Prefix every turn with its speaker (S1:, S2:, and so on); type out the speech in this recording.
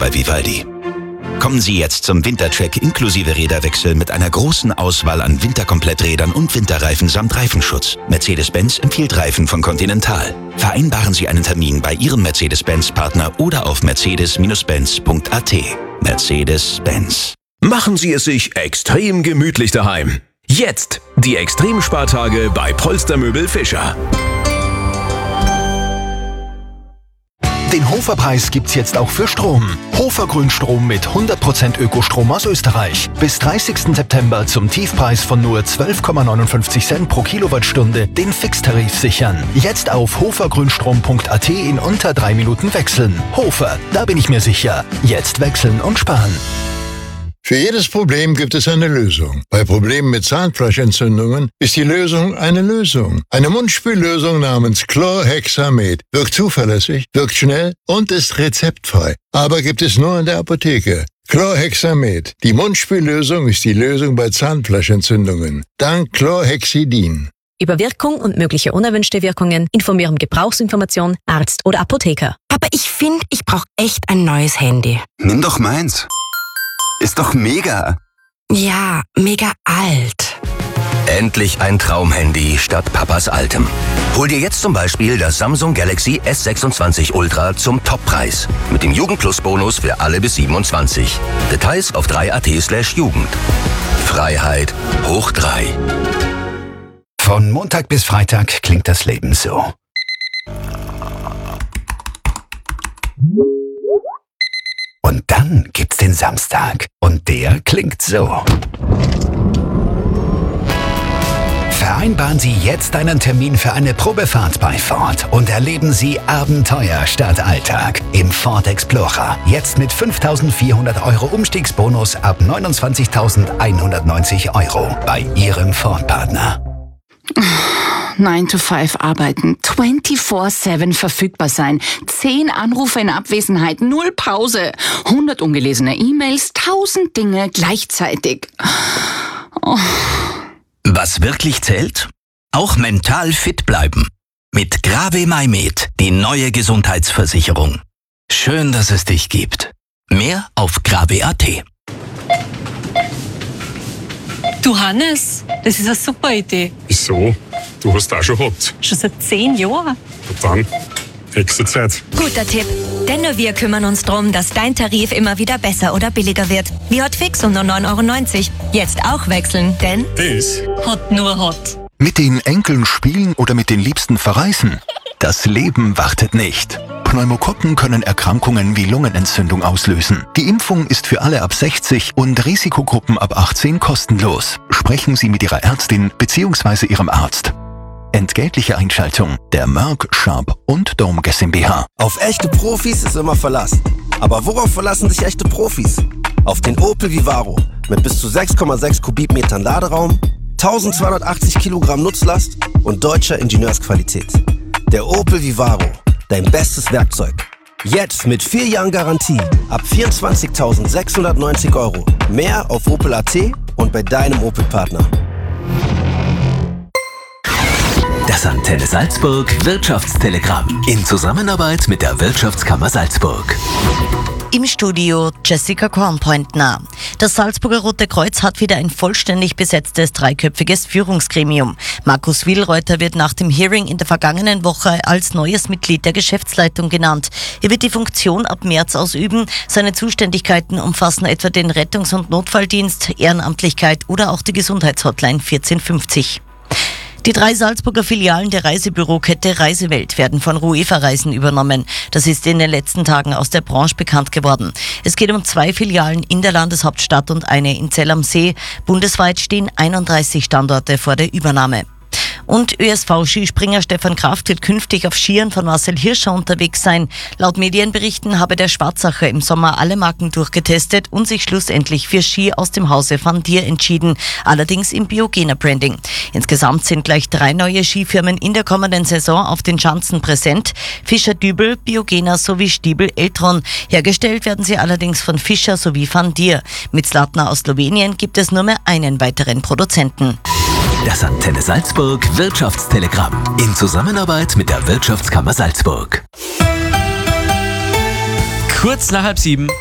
S1: bei Vivaldi. Kommen Sie jetzt zum Wintercheck inklusive Räderwechsel mit einer großen Auswahl an Winterkompletträdern und Winterreifen samt Reifenschutz. Mercedes-Benz empfiehlt Reifen von Continental. Vereinbaren Sie einen Termin bei Ihrem Mercedes-Benz-Partner oder auf mercedes-benz.at. Mercedes-Benz.
S2: Machen Sie es sich extrem gemütlich daheim. Jetzt die Extremspartage bei Polstermöbel Fischer.
S3: Den Hofer-Preis gibt's jetzt auch für Strom. Hofer Grünstrom mit 100% Ökostrom aus Österreich. Bis 30. September zum Tiefpreis von nur 12,59 Cent pro Kilowattstunde den Fixtarif sichern. Jetzt auf hofergrünstrom.at in unter 3 Minuten wechseln. Hofer, da bin ich mir sicher. Jetzt wechseln und sparen.
S4: Für jedes Problem gibt es eine Lösung. Bei Problemen mit Zahnfleischentzündungen ist die Lösung eine Lösung. Eine Mundspüllösung namens Chlorhexamed wirkt zuverlässig, wirkt schnell und ist rezeptfrei. Aber gibt es nur in der Apotheke. Chlorhexamed. Die Mundspüllösung ist die Lösung bei Zahnfleischentzündungen. Dank Chlorhexidin.
S5: Über Wirkung und mögliche unerwünschte Wirkungen informieren Gebrauchsinformation, Arzt oder Apotheker.
S6: Aber ich finde, ich brauche echt ein neues Handy.
S7: Nimm doch meins. Ist doch mega.
S6: Ja, mega alt.
S8: Endlich ein Traumhandy statt Papas altem. Hol dir jetzt zum Beispiel das Samsung Galaxy S26 Ultra zum Toppreis. Mit dem Jugendplus-Bonus für alle bis 27. Details auf 3.at/Jugend. Freiheit hoch 3.
S9: Von Montag bis Freitag klingt das Leben so. Und dann gibt's den Samstag. Und der klingt so. Vereinbaren Sie jetzt einen Termin für eine Probefahrt bei Ford und erleben Sie Abenteuer statt Alltag im Ford Explorer. Jetzt mit 5.400 € Umstiegsbonus ab 29.190 € bei Ihrem Ford-Partner.
S10: 9 to 5 arbeiten, 24/7 verfügbar sein, 10 Anrufe in Abwesenheit, 0 Pause, 100 ungelesene E-Mails, 1000 Dinge gleichzeitig. Oh.
S11: Was wirklich zählt? Auch mental fit bleiben. Mit Grave Maimed, die neue Gesundheitsversicherung. Schön, dass es dich gibt. Mehr auf grave.at.
S12: Du Hannes, das ist eine super Idee.
S13: Wieso? Du hast auch schon gehabt.
S12: Schon seit 10 Jahren.
S13: Und dann, Hexenzeit.
S14: Guter Tipp. Denn nur wir kümmern uns darum, dass dein Tarif immer wieder besser oder billiger wird. Wie Hotfix um nur 9,90 €. Jetzt auch wechseln, denn
S13: das
S12: Hot nur Hot.
S3: Mit den Enkeln spielen oder mit den Liebsten verreisen? Das Leben wartet nicht. Pneumokokken können Erkrankungen wie Lungenentzündung auslösen. Die Impfung ist für alle ab 60 und Risikogruppen ab 18 kostenlos. Sprechen Sie mit Ihrer Ärztin bzw. Ihrem Arzt. Entgeltliche Einschaltung der Merck, Sharp und Dome GmbH.
S15: Auf echte Profis ist immer Verlass. Aber worauf verlassen sich echte Profis? Auf den Opel Vivaro mit bis zu 6,6 Kubikmetern Laderaum, 1280 Kilogramm Nutzlast und deutscher Ingenieursqualität. Der Opel Vivaro, dein bestes Werkzeug. Jetzt mit 4 Jahren Garantie ab 24.690 €. Mehr auf Opel.at und bei deinem Opel-Partner.
S2: Das Antenne Salzburg Wirtschaftstelegramm in Zusammenarbeit mit der Wirtschaftskammer Salzburg.
S16: Im Studio Jessica Kornpointner. Das Salzburger Rote Kreuz hat wieder ein vollständig besetztes dreiköpfiges Führungsgremium. Markus Willreuter wird nach dem Hearing in der vergangenen Woche als neues Mitglied der Geschäftsleitung genannt. Er wird die Funktion ab März ausüben. Seine Zuständigkeiten umfassen etwa den Rettungs- und Notfalldienst, Ehrenamtlichkeit oder auch die Gesundheitshotline 1450. Die 3 Salzburger Filialen der Reisebürokette Reisewelt werden von Ruefa Reisen übernommen. Das ist in den letzten Tagen aus der Branche bekannt geworden. Es geht um 2 Filialen in der Landeshauptstadt und eine in Zell am See. Bundesweit stehen 31 Standorte vor der Übernahme. Und ÖSV-Skispringer Stefan Kraft wird künftig auf Skiern von Marcel Hirscher unterwegs sein. Laut Medienberichten habe der Schwarzacher im Sommer alle Marken durchgetestet und sich schlussendlich für Ski aus dem Hause Van Dier entschieden, allerdings im Biogener Branding. Insgesamt sind gleich 3 neue Skifirmen in der kommenden Saison auf den Schanzen präsent. Fischer-Dübel, Biogener sowie Stiebel-Eltron. Hergestellt werden sie allerdings von Fischer sowie Van Dier. Mit Zlatna aus Slowenien gibt es nur mehr einen weiteren Produzenten.
S2: Das Antenne Salzburg Wirtschaftstelegramm in Zusammenarbeit mit der Wirtschaftskammer Salzburg.
S17: Kurz nach 6:30.